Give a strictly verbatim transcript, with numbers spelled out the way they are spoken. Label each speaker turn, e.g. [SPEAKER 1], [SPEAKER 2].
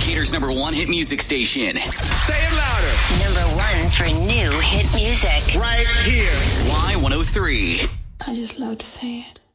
[SPEAKER 1] Decatur's number one hit music station.
[SPEAKER 2] Say it louder.
[SPEAKER 3] Number one for new hit music.
[SPEAKER 2] Right here.
[SPEAKER 1] Y one oh three.
[SPEAKER 4] I just love to say it.